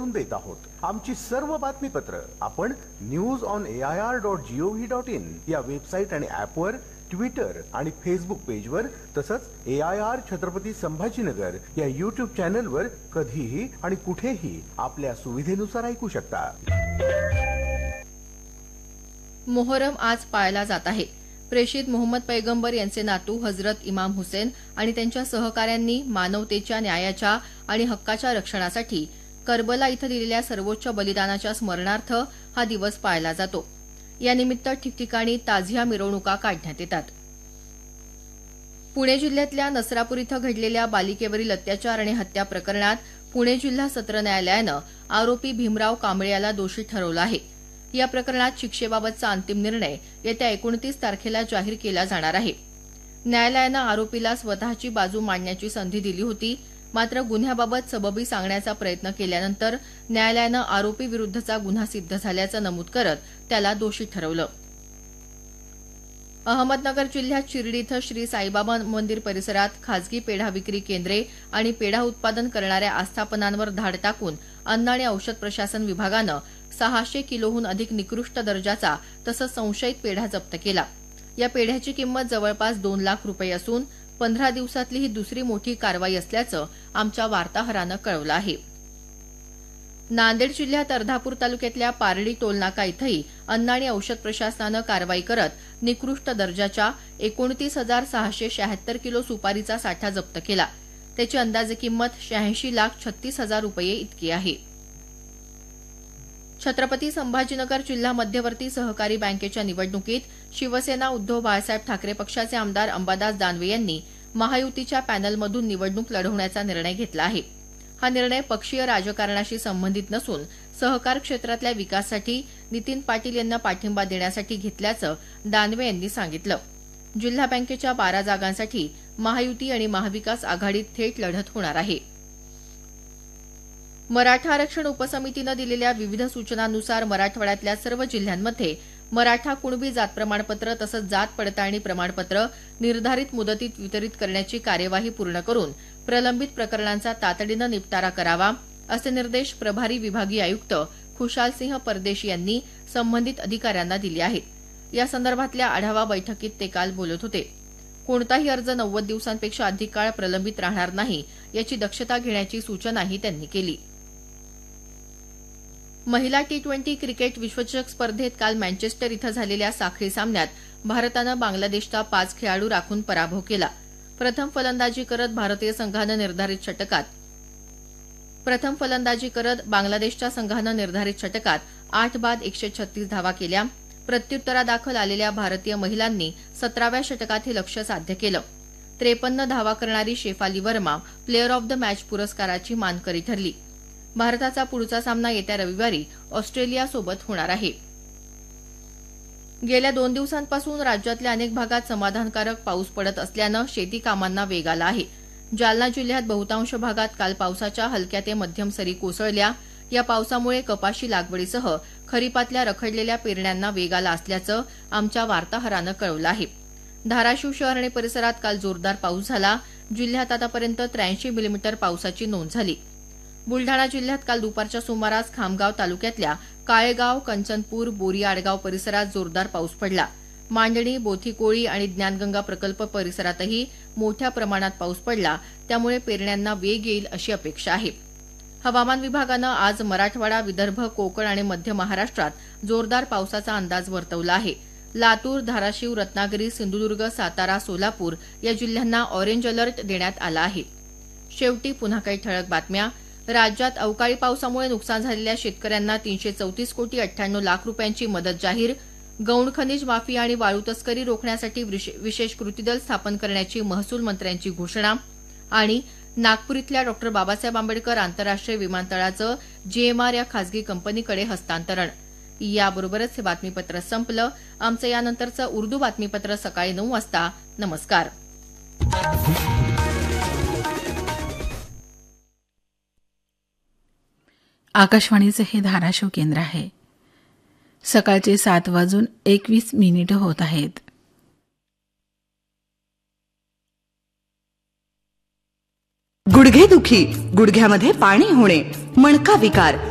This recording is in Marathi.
करून देत आहोत. आमची सर्व बातमीपत्र आपण newsonair.gov.in या वेबसाईट आणि ऍपवर, ट्विटर आणि फेसबुक पेजवर, तसंच AIR छत्रपती संभाजीनगर या YouTube चॅनलवर कधीही आणि कुठेही आपल्या सुविधेनुसार ऐकू शकता. मोहरम आज पाळला जात आहे. प्रेषित मोहम्मद पैगंबर यांचे नातू हजरत इमाम हुसेन आणि त्यांच्या सहकाऱ्यांनी मानवतेच्या, न्यायाच्या आणि हक्काच्या रक्षणासाठी करबला इथं दिलेल्या सर्वोच्च बलिदानाच्या स्मरणार्थ हा दिवस पाळला जातो. यानिमित्त ठिकठिकाणी ताझिया मिरवणुका काढण्यात येतात. पुणे जिल्ह्यातल्या नसरापूर इथं घडलेल्या बालिकेवरील अत्याचार आणि हत्या प्रकरणात पुणे जिल्हा सत्र न्यायालयानं आरोपी भीमराव कांबळे याला दोषी ठरवलं आहे. या प्रकरणात शिक्षेबाबतचा अंतिम निर्णय येत्या 29 तारखेला जाहीर केला जाणार आहे. न्यायालयानं आरोपीला स्वतःची बाजू मांडण्याची संधी दिली होती. मात्र गुन्ह्याबाबत सबबी सांगण्याचा प्रयत्न केल्यानंतर न्यायालयानं आरोपी विरुद्धचा गुन्हा सिद्ध झाल्याचं नमूद करत त्याला दोषी ठरवलं. अहमदनगर जिल्ह्यात शिर्डी इथं श्री साईबाबा मंदिर परिसरात खासगी पेढा विक्री केंद्रे आणि पेढा उत्पादन करणाऱ्या आस्थापनांवर धाड टाकून अन्न आणि औषध प्रशासन विभागानं 600 किलोहून अधिक निकृष्ट दर्जाचा तसंच संशयित पेढा जप्त केला. या पेढ्याची किंमत जवळपास 2 लाख रुपये असून 15 दिवसातली ही दुसरी मोठी कारवाई असल्याचं आमच्या वार्ताहरानं कळवलं आहे. नांदेड जिल्ह्यात अर्धापूर तालुक्यातल्या पारडी टोलनाका इथंही अन्न आणि औषध प्रशासनानं कारवाई करत निकृष्ट दर्जाच्या 29,676 किलो सुपारीचा साठा जप्त केला. त्याची अंदाजे किंमत 86,36,000 रुपये इतकी आहे. छत्रपती संभाजीनगर जिल्हा मध्यवर्ती सहकारी बँकेच्या निवडणुकीत शिवसेना उद्धव बाळासाहेब ठाकरे पक्षाचे आमदार अंबादास दानवे यांनी महायुतीच्या पॅनलमधून निवडणूक लढवण्याचा निर्णय घेतला आहे. हा निर्णय पक्षीय राजकारणाशी संबंधित नसून सहकार क्षेत्रातल्या विकासासाठी नितीन पाटील यांना पाठिंबा देण्यासाठी घेतल्याचं दानवे यांनी सांगितलं. जिल्हा बँकेच्या 12 जागांसाठी महायुती आणि महाविकास आघाडीत थेट लढत होणार आहे. मराठा आरक्षण उपसमितीनं दिलेल्या विविध सूचनांनुसार मराठवाड्यातल्या सर्व जिल्ह्यांमध्ये मराठा कुणबी जात प्रमाणपत्र तसंच जात पडताळणी प्रमाणपत्र निर्धारित मुदतीत वितरित करण्याची कार्यवाही पूर्ण करून प्रलंबित प्रकरणांचा तातडीनं निपटारा करावा असे निर्देश प्रभारी विभागीय आयुक्त खुशालसिंह परदेशी यांनी संबंधित अधिकाऱ्यांना दिले आहेत. या संदर्भातल्या आढावा बैठकीत ते काल बोलत होते. कोणताही अर्ज 90 दिवसांपेक्षा अधिक काळ प्रलंबित राहणार नाही याची दक्षता घेण्याची सूचनाही त्यांनी केली. महिला T20 क्रिकेट विश्वचषक स्पर्धेत काल मँचेस्टर इथं झालेल्या साखळी सामन्यात भारतानं बांगलादेशचा 5 खेळाडू राखून पराभव केला. प्रथम फलंदाजी करत बांगलादेशच्या संघानं निर्धारित षटकात 8 बाद 136 धावा केल्या. प्रत्युत्तरादाखल आलेल्या भारतीय महिलांनी 17व्या षटकात हे लक्ष्य साध्य केलं. 53 धावा करणारी Shefali Verma player of the match पुरस्काराची मानकरी ठरली. भारताचा पुढचा सामना येत्या रविवारी ऑस्ट्रेलियासोबत होणार आहे. गेल्या 2 दिवसांपासून राज्यातल्या अनेक भागात समाधानकारक पाऊस पडत असल्यानं शेती कामांना वेग आला आहे. जालना जिल्ह्यात बहुतांश भागात काल पावसाच्या हलक्या ते मध्यम सरी कोसळल्या. या पावसामुळे कपाशी लागवडीसह खरीपातल्या रखडलेल्या पेरण्यांना वेग आला असल्याचं आमच्या वार्ताहरानं कळवलं आहे. धाराशिव शहर आणि परिसरात काल जोरदार पाऊस झाला. जिल्ह्यात आतापर्यंत 83 मिलीमीटर पावसाची नोंद झाली. बुलडाणा जिल्ह्यात काल दुपारच्या सुमारास खामगाव तालुक्यातल्या काळेगाव, कंचनपूर, बोरी आडगाव परिसरात जोरदार पाऊस पडला. मांडणी, बोथीकोळी आणि ज्ञानगंगा प्रकल्प परिसरातही मोठ्या प्रमाणात पाऊस पडला. त्यामुळे पेरण्यांना वेग येईल अशी अपेक्षा आहे. हवामान विभागानं आज मराठवाडा, विदर्भ, कोकण आणि मध्य महाराष्ट्रात जोरदार पावसाचा अंदाज वर्तवला आहे. लातूर, धाराशिव, रत्नागिरी, सिंधुदुर्ग, सातारा, सोलापूर या जिल्ह्यांना ऑरेंज अलर्ट देण्यात आला आहे. शेवटी पुन्हा काही ठळक बातम्या. राज्यात अवकाळी पावसामुळे नुकसान झालेल्या शेतकऱ्यांना 334 कोटी 98 लाख रुपयांची मदत जाहीर. गौण खनिज माफिया आणि वाळू तस्करी रोखण्यासाठी विशेष कृती दल स्थापन करण्याची महसूल मंत्र्यांची घोषणा. आणि नागपूर इथल्या डॉ. बाबासाहेब आंबेडकर आंतरराष्ट्रीय विमानतळाचं GMR या खासगी कंपनीकडे हस्तांतरण. याबरोबरच हे बातमीपत्र संपलं. आमचं यानंतरचं उर्दू बातमीपत्र सकाळी 9 वाजता. नमस्कार. आकाशवाणीचे हे धाराशिव केंद्र आहे. सकाळचे 7:21 होत आहेत. गुडघेदुखी, गुडघ्यामध्ये पाणी होणे, मणका विकार,